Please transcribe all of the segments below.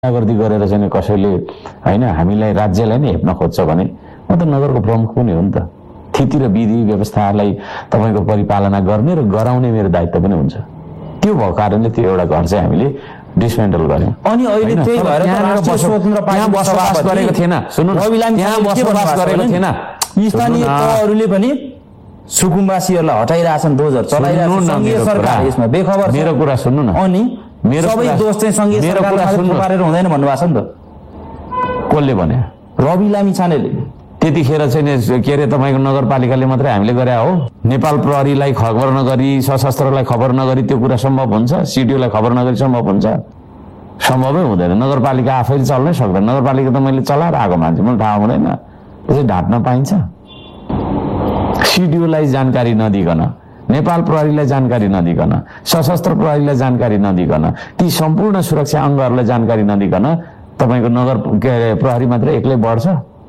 गुन्डागर्दी गरेर चाहिँ कसैले होइन हामीलाई राज्यलाई नै हेप्न खोज्छ भने म त नगरको प्रमुख पनि हो नि त। स्थिति र विधि व्यवस्थालाई तपाईँको परिपालना गर्ने र गराउने मेरो दायित्व पनि हुन्छ। त्यो भएको कारणले त्यो एउटा घर चाहिँ हामीले डिसमेन्टल गर्यौं। अनि अहिले त्यही भएर राष्ट्रिय स्वतन्त्र पार्टी बसोबास गरेको थिएन। सुन्नु न, त्यहाँ बसोबास गरेको थिएन। स्थानीय तहहरूले पनि सुकुम्बासीहरूलाई हटाइरहेछन्, डोजर चलाइरहेछन्। संघीय सरकार यसमा बेखबर छ। मेरो कुरा सुन्नु न, अनि सबै दोष चाहिँ संघीय सरकारले पारेर हुँदैन भन्नुभएको छ नि त। कसले भने? रवि लामिछानेले। त्यतिखेर चाहिँ के अरे तपाईँको नगरपालिकाले मात्रै हामीले गरे हो? नेपाल प्रहरीलाई खबर नगरी, सशस्त्रलाई खबर नगरी त्यो कुरा सम्भव हुन्छ? सिडिओलाई खबर नगरी सम्भव हुन्छ? सम्भवै हुँदैन। नगरपालिका आफैले चल्नै सक्दैन। नगरपालिका त मैले चलाएर आएको मान्छे, मलाई थाहा हुँदैन। त्यसै ढाँट्न पाइन्छ? सिडिओलाई जानकारी नदिकन, नेपाल प्रहरीलाई जानकारी नदिकन, सशस्त्र प्रहरीलाई जानकारी नदिकन, ती सम्पूर्ण सुरक्षा अङ्गहरूलाई जानकारी नदिकन तपाईँको नगर प्रहरी मात्र एक्लै बढ्छ?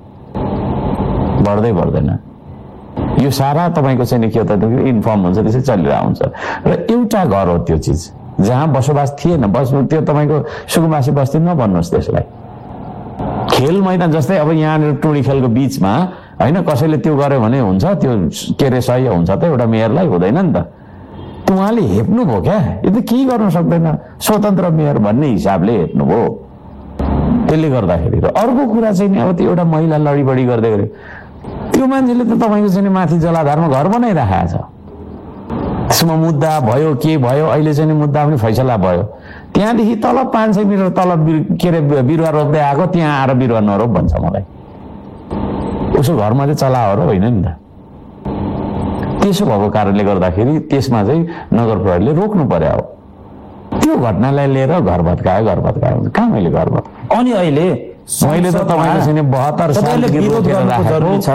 बढ्दै बढ्दैन। यो सारा तपाईँको चाहिँ के त इन्फर्म हुन्छ, त्यसै चलिरहेको हुन्छ। र एउटा घर हो त्यो चिज जहाँ बसोबास थिएन। त्यो तपाईँको सुकुम्बासी बस्ती नभन्नुहोस् त्यसलाई। खेल मैदान जस्तै अब यहाँनिर टोडी खेलको बिचमा होइन कसैले त्यो गर्यो भने हुन्छ? त्यो के अरे सही हुन्छ त एउटा मेयरलाई? हुँदैन नि त। त्यो उहाँले हेप्नुभयो क्या? यो त केही गर्न सक्दैन, स्वतन्त्र मेयर भन्ने हिसाबले हेप्नुभयो। त्यसले गर्दाखेरि र अर्को कुरा चाहिँ नि अब त्यो एउटा महिला लडीबडी गर्दै गरे, त्यो मान्छेले त तपाईँको चाहिँ माथि जलाधारमा घर बनाइराखेको छ। त्यसमा मुद्दा भयो, के भयो, अहिले चाहिँ मुद्दा पनि फैसला भयो। त्यहाँदेखि तल 500 मिटर तल के अरे बिरुवा रोप्दै आएको, त्यहाँ आएर बिरुवा नरोप भन्छ मलाई। उसो घरमा चाहिँ चलाएर होइन नि त। त्यसो भएको कारणले गर्दाखेरि त्यसमा चाहिँ नगर प्रहरीले रोक्नु पर्यो। त्यो घटनालाई लिएर घर भत्कायो। कहाँ मैले घर भत्काएँ? अनि अहिले मैले त तपाईँको चाहिँ 72 सालदेखि विरोध गर्नु जरुरी छ र?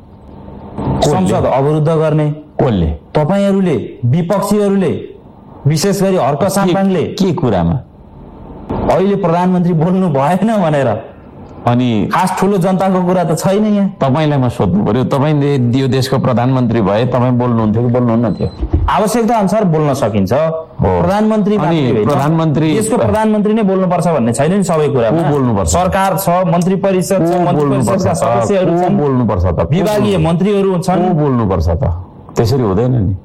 संसद अवरुद्ध गर्ने कसले? तपाईहरूले, विपक्षीहरूले, विशेष गरी हर्क साम्पाङले। के कुरामा? अहिले प्रधानमन्त्री बोल्नु भएन भनेर। अनि खास ठुलो जनताको कुरा त छैन यहाँ। तपाईँलाई म सोध्नु पर्यो, तपाईँले यो देशको प्रधानमन्त्री भए तपाईँ बोल्नुहुन्थ्यो कि बोल्नुहुन्न थियो? आवश्यकता अनुसार बोल्न सकिन्छ। प्रधानमन्त्री देशको प्रधानमन्त्री नै बोल्नुपर्छ भन्ने छैन नि सबै कुरामा। बोल्नुपर्छ। सरकार छ, मन्त्री परिषद छ, मन्त्री परिषदका सदस्यहरू छन्, बोल्नुपर्छ त। विभागीय मन्त्रीहरू छन्, बोल्नुपर्छ त। त्यसरी हुँदैन नि।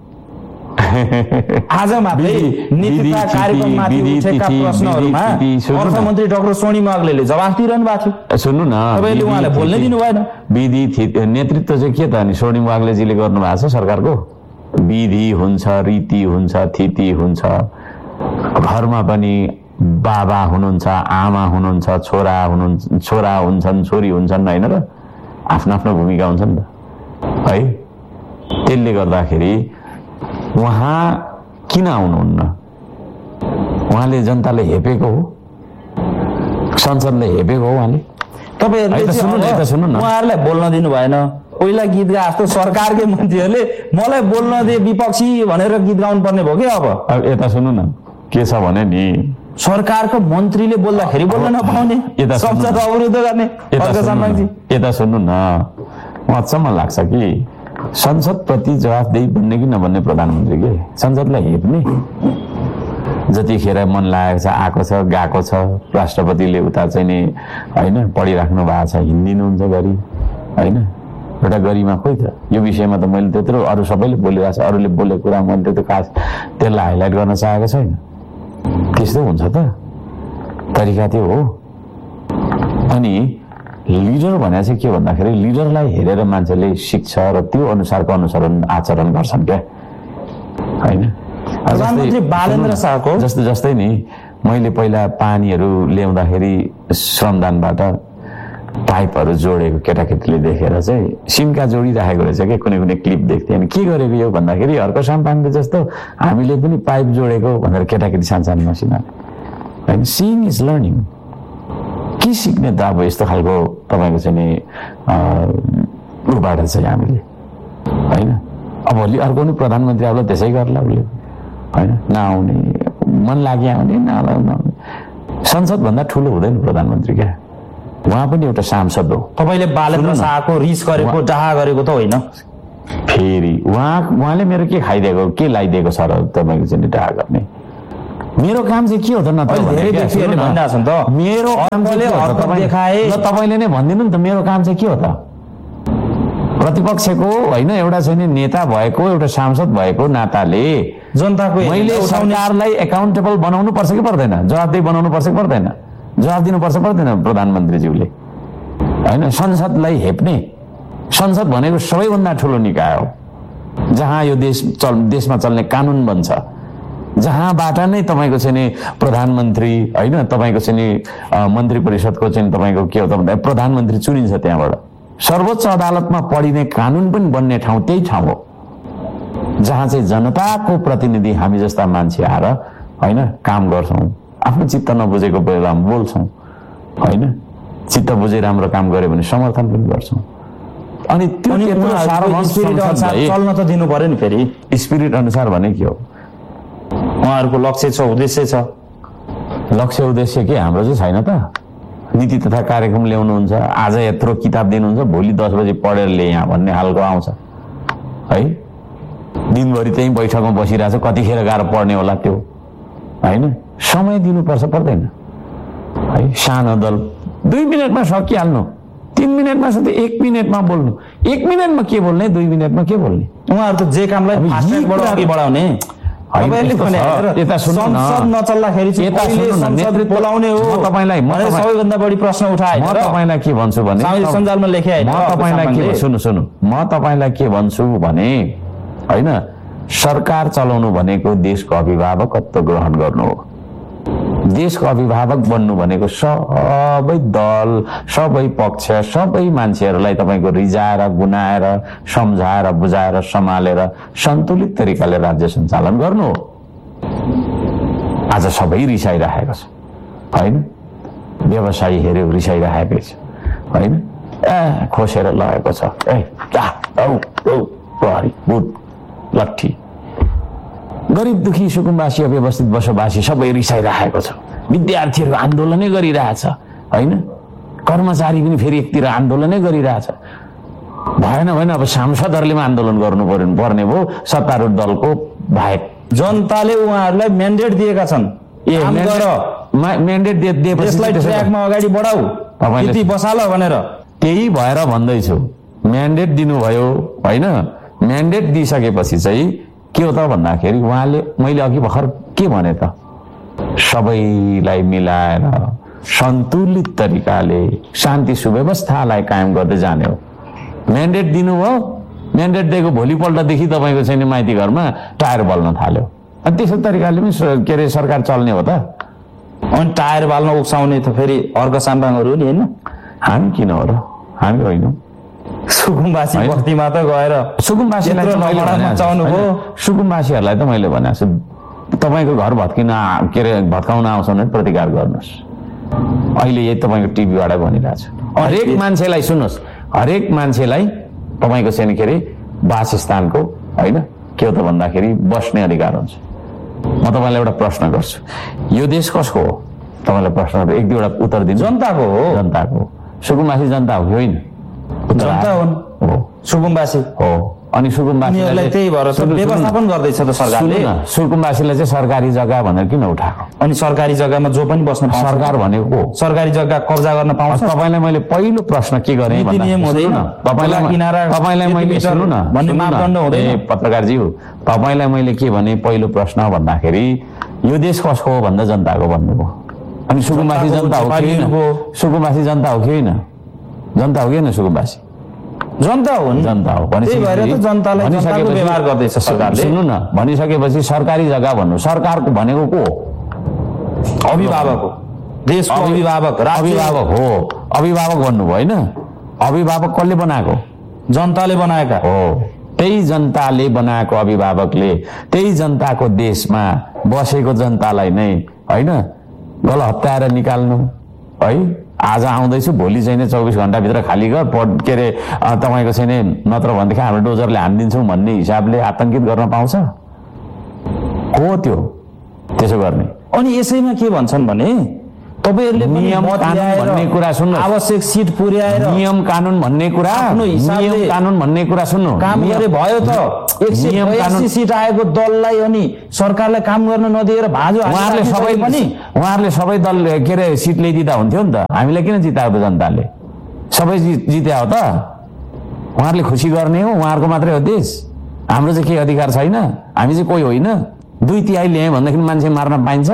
आज मात्रै नेतृत्व कार्यक्रममाथि उठेका प्रश्नहरूमा अर्थमन्त्री डाक्टर स्वर्णिम अग्लेले जवाफ दिइरहनु भएको थियो। सुन्नु न, तपाईँले उहाँलाई बोल्नै दिनु भएन। विधि नेतृत्व चाहिँ के त अनि स्वर्णिम अग्लेजीले गर्नुभएको छ सरकारको? विधि हुन्छ, रीति हुन्छ, थिति हुन्छ। घरमा पनि बाबा हुनुहुन्छ, आमा हुनुहुन्छ, छोरा हुन्छन्, छोरी हुन्छन् होइन र? आफ्नो आफ्नो भूमिका हुन्छ नि त है। त्यसले गर्दाखेरि उहाँ किन आउनुहुन्न? उहाँले जनताले हेपेको हो, संसदले हेपेको हो उहाँले। तपाईँहरूले सुन्नु न, उहाँहरूलाई बोल्न दिनु भएन। पहिला गीत गा जस्तो सरकारकै मन्त्रीहरूले मलाई बोल्न दे विपक्षी भनेर गीत गाउनु पर्ने भयो क्या? अब यता सुन्नु न, के छ भने नि सरकारको मन्त्रीले बोल्दाखेरि बोल्न नपाउने, संसद अवरुद्ध गर्ने। यता सुन्नु न, अचम्म लाग्छ कि संसदप्रति जवाफदेही बन्ने कि नबन्ने प्रधानमन्त्री के संसदलाई हेप्ने? जतिखेर मन लागेको छ, आएको छ, गएको छ। राष्ट्रपतिले उता चाहिँ नि होइन पढिराख्नु भएको छ, हिँडिनुहुन्छ गरी होइन। एउटा गरिमा खोइ त यो विषयमा त मैले त्यत्रो अरू सबैले बोलिरहेको छ, अरूले बोलेको कुरा मैले त्यत्रो खास त्यसलाई हाइलाइट गर्न चाहेको छैन। त्यस्तो हुन्छ त तरिका त्यो हो। अनि लिडर भने चाहिँ के भन्दाखेरि लिडरलाई हेरेर मान्छेले सिक्छ र त्यो अनुसारको आचरण गर्छन् क्या होइन। प्रधानमन्त्री बालेन्द्र शाहको जस्तै नि मैले पहिला पानीहरू ल्याउँदाखेरि श्रमदानबाट पाइपहरू जोडेको केटाकेटीले देखेर चाहिँ सिम्का जोडिराखेको रहेछ क्या। कुनै कुनै क्लिप देख्थेँ। अनि के गरेको यो भन्दाखेरि हर्क साम्पाङले जस्तो हामीले पनि पाइप जोडेको भनेर केटाकेटी सानसानो मसिना होइन। Seeing is learning. के सिक्ने त अब यस्तो खालको तपाईँको चाहिँ नि उबाट चाहिँ हामीले होइन। अब भोलि अर्को पनि प्रधानमन्त्री आउला त्यसै गर्ला उसले होइन। नआउने, मन लाग्यो आउने, नआउने। संसदभन्दा ठुलो हुँदैन प्रधानमन्त्री क्या। उहाँ पनि एउटा सांसद हो। तपाईँले बालेन्द्र शाहको रिस गरेको, डाहा गरेको त होइन? फेरि उहाँले मेरो के खाइदिएको, के लगाइदिएको छ र तपाईँको चाहिँ डाहा गर्ने? मेरो काम चाहिँ के हो त न त धेरै व्यक्तिहरूले भनिरहेको छ नि त मेरो काम चाहिँ तपाईँले नै भनिदिनु नि त मेरो काम चाहिँ के हो त प्रतिपक्षको होइन एउटा चाहिँ नेता भएको एउटा सांसद भएको नाताले जनताको मैले सरकारलाई एकाउन्टेबल बनाउनु पर्छ कि पर्दैन जवाबदेही बनाउनु पर्छ कि पर्दैन जवाब दिनुपर्छ पर्दैन प्रधानमन्त्रीज्यूले होइन संसदलाई हेप्ने संसद भनेको सबैभन्दा ठुलो निकाय हो जहाँ यो देशमा चल्ने कानुन बन्छ जहाँबाट नै तपाईँको चाहिँ नि प्रधानमन्त्री होइन तपाईँको चाहिँ नि मन्त्री परिषदको चाहिँ तपाईँको के हो त भन्दा प्रधानमन्त्री चुनिन्छ त्यहाँबाट सर्वोच्च अदालतमा पढिने कानुन पनि बन्ने ठाउँ त्यही ठाउँ हो जहाँ चाहिँ जनताको प्रतिनिधि हामी जस्ता मान्छे आएर होइन काम गर्छौँ आफ्नो चित्त नबुझेको बेलामा बोल्छौँ होइन चित्त बुझेर राम्रो काम गर्यो भने समर्थन पनि गर्छौँ अनि त्यो चल्न त दिनु पर्यो नि फेरि स्पिरिट अनुसार भने के हो उहाँहरूको लक्ष्य छ उद्देश्य छ लक्ष्य उद्देश्य के हाम्रो चाहिँ छैन त नीति तथा कार्यक्रम ल्याउनुहुन्छ आज यत्रो किताब दिनुहुन्छ भोलि 10 बजे पढेर ल्याए यहाँ भन्ने खालको आउँछ है दिनभरि त्यही बैठकमा बसिरहेछ कतिखेर गएर पढ्ने होला त्यो होइन समय दिनुपर्छ पर्दैन है सानो दल 2 मिनटमा सकिहाल्नु 3 मिनटमा सधैँ 1 मिनटमा बोल्नु 1 मिनटमा के बोल्ने 2 मिनटमा के बोल्ने उहाँहरू त जे कामलाई अघि बढाउने सबैभन्दा बढी प्रश्न उठाए म तपाईँलाई के भन्छु भने सञ्जालमा लेखे म तपाईँलाई के सुन्नु म तपाईँलाई के भन्छु भने होइन सरकार चलाउनु भनेको देशको अभिभावकत्व ग्रहण गर्नु हो देशको अभिभावक बन्नु भनेको सबै दल सबै पक्ष सबै मान्छेहरूलाई तपाईँको रिजाएर गुनाएर सम्झाएर बुझाएर सम्हालेर सन्तुलित तरिकाले राज्य सञ्चालन गर्नु हो आज सबै रिसाइरहेको छ होइन व्यवसायी हेऱ्यो रिसाइरहेकै छ होइन खोसेर लगेको छ प्रहरी बुट लट्ठी गरिब दुखी सुकुम्बासी अव्यवस्थित बसोबासी सबै रिसाइरहेको छ विद्यार्थीहरू आन्दोलनै गरिरहेछ होइन कर्मचारी पनि फेरि एकतिर आन्दोलनै गरिरहेछ भएन अब सांसदहरूले पनि आन्दोलन गर्नु पर्ने भयो सत्तारूढ दलको बाहेक जनताले उहाँहरूलाई म्यान्डेट दिएका छन् म्यान्डेट दिएपछि ट्र्याकमा अगाडि बढाऊ तपाईले बसाल भनेर त्यही भएर भन्दैछु म्यान्डेट दिनुभयो होइन म्यान्डेट दिइसकेपछि चाहिँ के हो त भन्दाखेरि उहाँले मैले अघि भर्खर के भने त सबैलाई मिलाएर सन्तुलित तरिकाले शान्ति सुव्यवस्थालाई कायम गर्दै जाने हो म्यान्डेट दिनुभयो म्यान्डेट दिएको भोलिपल्टदेखि तपाईँको चाहिँ माइती घरमा टायर बल्न थाल्यो अनि त्यसै तरिकाले पनि के अरे सरकार चल्ने हो त अनि टायर बाल्न उक्साउने त फेरि अर्को साम्बाङहरू नि होइन हामी किन हो र हामी होइनौँ सुकुम्बासी बस्तीमा त गएर सुकुम्बासीहरूलाई त मैले भनेको छु तपाईँको घर भत्किन के अरे भत्काउन आउँछ भने प्रतिकार गर्नुहोस् अहिले यही तपाईँको टिभीबाट भनिरहेको छु हरेक मान्छेलाई सुन्नुहोस् हरेक मान्छेलाई तपाईँको चाहिँ के अरे वासस्थानको होइन के हो त भन्दाखेरि बस्ने अधिकार हुन्छ म तपाईँलाई एउटा प्रश्न गर्छु यो देश कसको हो तपाईँलाई प्रश्न एक दुईवटा उत्तर दिनु जनताको हो जनताको सुकुम्बासी जनता हो कि होइन जनता हुन् हो सुकुम्बासी हो अनि सुकुम्बासीलाई त्यही भएर व्यवस्थापन गर्दैछ त सरकारले सुकुम्बासीलाई चाहिँ सरकारी जग्गा भनेर किन उठाएको अनि सरकारी जग्गामा जो पनि बस्न पाउँछ सरकार भनेको सरकारी जग्गा कब्जा गर्न पाउँछ तपाईँलाई मैले पहिलो प्रश्न के गरेँ तपाईँलाई मैले सुन्नु न भन्ने मापदण्ड हुँदैन पत्रकारज्यू तपाईँलाई मैले के भने पहिलो प्रश्न भन्दाखेरि यो देश कसको हो भन्दा जनताको भन्नुभयो अनि सुकुम्बासी जनता हो कि सुकुम्बासी जनता हो कि होइन जनता हो कि होइन सुकुम्बासी जनता हो नि जनता हो भनिसकेपछि व्यवहार गर्दैछ सरकारले सुन्नु न भनिसकेपछि सरकारी जग्गा भन्नु सरकारको भनेको को अभिभावक हो देशको अभिभावक अभिभावक हो अभिभावक भन्नुभयो होइन अभिभावक कसले बनाएको जनताले बनाएका हो त्यही जनताले बनाएको अभिभावकले त्यही जनताको देशमा बसेको जनतालाई नै होइन गल हप्ताएर निकाल्नु है आज आउँदैछु भोलि चाहिँ 24 घण्टाभित्र खाली गर के अरे तपाईँको चाहिँ नत्र भनेदेखि हाम्रो डोजरले हानिदिन्छौँ भन्ने हिसाबले आतंकित गर्न पाउँछ हो त्यो त्यसो गर्ने अनि यसैमा के भन्छन् भने तपाईहरुले नियम कानुन भन्ने कुरा सुन्नु, आवश्यक सिट पुर्याएर नियम कानुन भन्ने कुरा, नियम कानुन भन्ने कुरा सुन्नु, काम गरे भयो त 182 सिट आएको दललाई अनि सरकारलाई काम गर्न नदिएर भाजु उहाँहरूले सबै दल के अरे सिट ल्याइदिँदा हुन्थ्यो नि त। हामीलाई किन जिताएको त जनताले? सबै जित्या हो त। उहाँहरूले खुसी गर्ने हो, उहाँहरूको मात्रै हो देश। हाम्रो चाहिँ केही अधिकार छैन? हामी चाहिँ कोही होइन? 2/3 ल्याए भन्दाखेरि मान्छे मार्न पाइन्छ?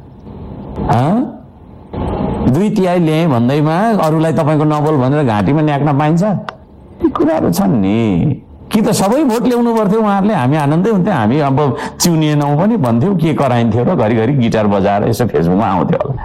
2/3 ल्याए भन्दैमा अरूलाई तपाईँको नबोल भनेर घाँटीमा न्याक्न पाइन्छ? यी कुराहरू छन् नि। कि त सबै भोट ल्याउनु पर्थ्यो उहाँहरूले, हामी आनन्दै हुन्थ्यो। हामी अब चिउनिएनौँ पनि भन्थ्यौँ, के कराइन्थ्यो र घरिघरि गिटार बजाएर यसो फेसबुकमा आउँथ्यो होला।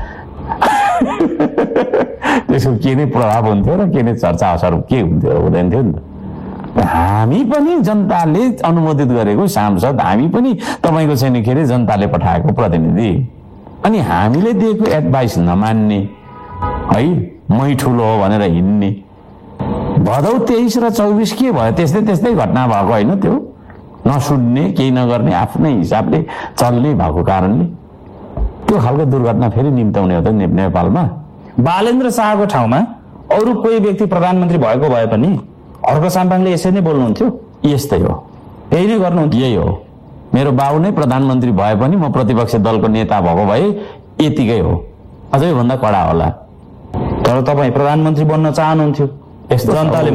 त्यसको के नै प्रभाव हुन्थ्यो र के नै चर्चा असर के हुन्थ्यो हुँदैन थियो नि त। हामी पनि जनताले अनुमोदित गरेको सांसद, हामी पनि तपाईँको चाहिँ के अरे जनताले पठाएको प्रतिनिधि, अनि हामीले दिएको एडभाइस नमान्ने है, मै ठुलो हो भनेर हिँड्ने। भदौ 23 र 24 के भयो? त्यस्तै त्यस्तै घटना भएको होइन? त्यो नसुन्ने, केही नगर्ने, आफ्नै हिसाबले चल्ने भएको कारणले त्यो खालको दुर्घटना फेरि निम्ताउने हो त नेपालमा। बालेन्द्र शाहको ठाउँमा अरू कोही व्यक्ति प्रधानमन्त्री भएको भए पनि अर्को साम्पाङले यसरी नै बोल्नुहुन्थ्यो? यस्तै हो, यही नै गर्नुहुन्थ्यो। यही हो। मेरो बाउ नै प्रधानमन्त्री भए पनि म प्रतिपक्ष दलको नेता भएको भए यतिकै हो, अझै भन्दा कडा होला। तर तपाईँ प्रधानमन्त्री बन्न चाहनुहुन्थ्यो, यस्तो जनताले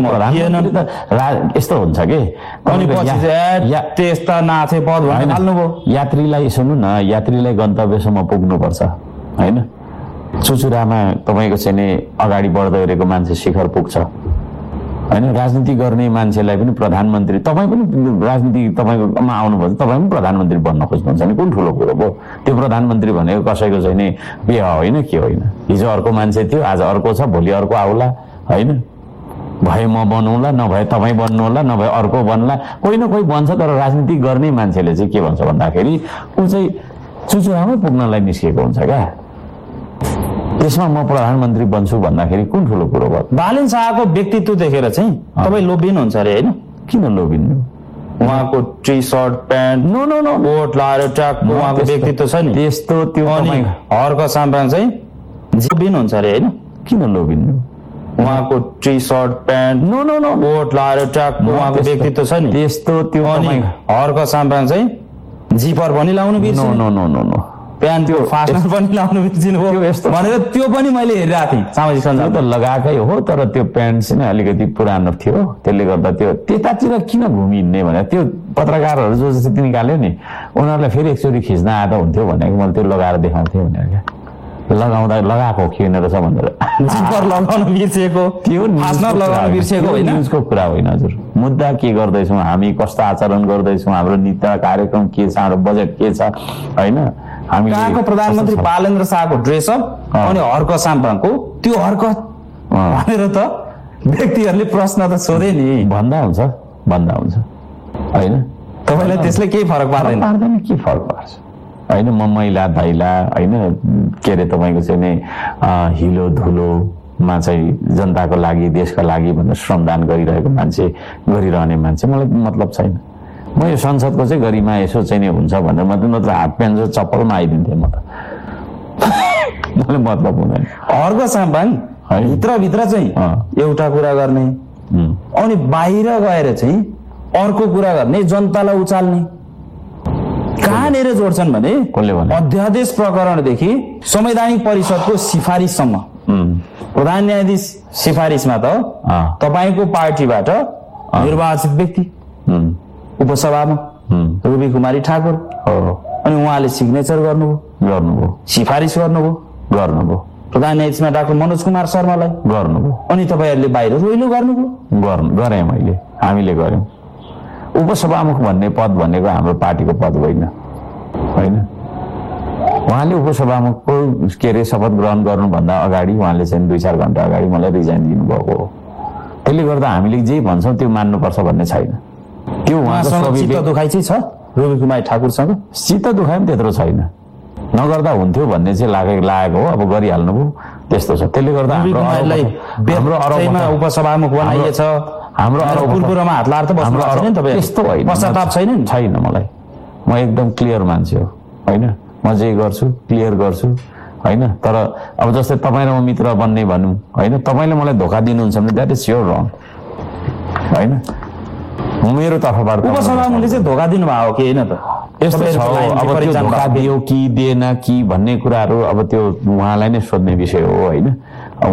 यस्तो हुन्छ कि त्यस्ता नाथे पद भनेर हाल्नुभयो। यात्रीलाई सुन्नु न, यात्रीलाई गन्तव्यसम्म पुग्नुपर्छ होइन? चुचुरामा तपाईँको चाहिँ अगाडि बढ्दै गरेको मान्छे शिखर पुग्छ होइन? राजनीति गर्ने मान्छेलाई पनि प्रधानमन्त्री, तपाईँ पनि राजनीति तपाईँकोमा आउनुभयो, तपाईँ पनि प्रधानमन्त्री बन्न खोज्नुहुन्छ भने कुन ठुलो कुरो भयो? त्यो प्रधानमन्त्री भनेको कसैको चाहिँ नि बिहा होइन, के होइन। हिजो अर्को मान्छे थियो, आज अर्को छ, भोलि अर्को आउला होइन? भए म बनौँला, नभए तपाईँ बन्नुहोला, नभए अर्को बन्ला, कोही न कोही बन्छ। तर राजनीति गर्ने मान्छेले चाहिँ के भन्छ भन्दाखेरि ऊ चाहिँ चुचुरामै पुग्नलाई निस्किएको हुन्छ क्या। त्यसमा म प्रधानमन्त्री बन्छु भन्दाखेरि कुन ठुलो कुरो भयो? बालेन्द्र शाहको व्यक्तित्व देखेर चाहिँ तपाईँ लोभिनुहुन्छ अरे होइन? किन लोभिनु? उहाँको टी सर्ट प्यान्ट कोट लाएर ट्याक उहाँको व्यक्तित्व छ नि त्यस्तो। त्यो हर्क साम्पाङ चाहिँ लोभिनुहुन्छ अरे होइन? किन लोभिनु? उहाँको टी सर्ट प्यान्ट कोट लाएर ट्याक उहाँको व्यक्तित्व छ नि त्यस्तो। त्यो हर्क साम्पाङ चाहिँ जिपर पनि लाउनु बिर्सिनु, प्यान्ट त्यो फास्टनर पनि लाउनु बिर्सिनु हो भनेर त्यो पनि मैले हेरिरहेको थिएँ सामाजिक सञ्जाल। त लगाएकै हो, तर त्यो प्यान्ट चाहिँ अलिकति पुरानो थियो, त्यसले गर्दा त्यो त्यतातिर किन घुमिहिँड्ने भने त्यो पत्रकारहरू जो जति निकाल्यो नि उनीहरूलाई फेरि एकचोटि खिच्न आएको हुन्थ्यो भनेको मैले त्यो लगाएर देखाउँथेँ भनेर क्या। लगाउँदा लगाएको किन रहेछ भनेर जिपर लगाउन बिर्सेको, त्यो फास्टनर लगाउन बिर्सेको होइन, न्युजको कुरा होइन हजुर। मुद्दा के गर्दैछौँ हामी, कस्तो आचरण गर्दैछौँ, हाम्रो नीति कार्यक्रम के छ, हाम्रो बजेट के छ होइन? हामी कहाँको प्रधानमन्त्री बालेन्द्र शाहको ड्रेसअप अनि हर्क साम्पाङको त्यो हरकत भनेर त व्यक्तिहरूले प्रश्न त सोधे नि। भन्दा हुन्छ होइन? तपाईँलाई त्यसले केही फरक पार्दैन? के फरक पार्छ होइन? म मैला धैला होइन के अरे तपाईँको चाहिँ नि हिलो धुलोमा चाहिँ जनताको लागि देशका लागि भनेर श्रमदान गरिरहेको मान्छे, गरिरहने मान्छे मलाई मतलब छैन। म यो संसदको चाहिँ गरिमा यसो चाहिँ नि हुन्छ भनेर मात्रै, नत्र हाफ प्यान्ट र चप्पलमा आइदिन्थेँ म त। मलाई मतलब हुँदैन। हर्क साम्पाङ भित्रभित्र चाहिँ एउटा कुरा गर्ने अनि बाहिर गएर चाहिँ अर्को कुरा गर्ने, जनतालाई उचाल्ने। कहाँनिर जोड्छन् भने अध्यादेश प्रकरणदेखि संवैधानिक परिषदको सिफारिससम्म। प्रधान न्यायाधीश सिफारिसमा त तपाईँको पार्टीबाट निर्वाचित व्यक्ति उपसभामुख रुबी कुमारी ठाकुर अनि उहाँले सिग्नेचर गर्नुभयो, सिफारिस गर्नुभयो। प्रधान न्यायाधीशमा डाक्टर मनोज कुमार शर्मालाई गर्नुभयो अनि तपाईँहरूले बाहिर रोइलो गर्नुभयो। गरेँ मैले, हामीले गर्यौँ। उपसभामुख भन्ने पद भनेको हाम्रो पार्टीको पद होइन। उहाँले उपसभामुखको के अरे शपथ ग्रहण गर्नुभन्दा अगाडि उहाँले चाहिँ 2-4 घन्टा अगाडि मलाई रिजाइन दिनुभएको हो। त्यसले गर्दा हामीले जे भन्छौँ त्यो मान्नुपर्छ भन्ने छैन। त्यो उहाँको चित्त दुखाइ चाहिँ छ रुबी कुमारी ठाकुरसँग? चित्त दुखाइ पनि त्यत्रो छैन, नगर्दा हुन्थ्यो भन्ने चाहिँ लागेको हो। अब गरिहाल्नुभयो, त्यस्तो छ। त्यसले गर्दा उपसभामुख बनाइएछ, हाम्रो कुरकुरोमा हात लाएर त बस्नु छैन नि तपाईँ? त्यस्तो होइन, पश्चाताप छैन मलाई। म एकदम क्लियर मान्छे हो होइन? म जे गर्छु क्लियर गर्छु होइन। तर अब जस्तै तपाईँ र म मित्र बन्ने भनौँ होइन, तपाईँले मलाई धोका दिनुहुन्छ भने द्याट इज स्योर रङ होइन। मेरो तर्फबाट उपसभामुखले चाहिँ धोका दिनुभयो कि होइन त? यस्तो छ अब त्यो धोका दियो कि दिएन कि भन्ने कुराहरू अब त्यो उहाँलाई नै सोध्ने विषय हो होइन।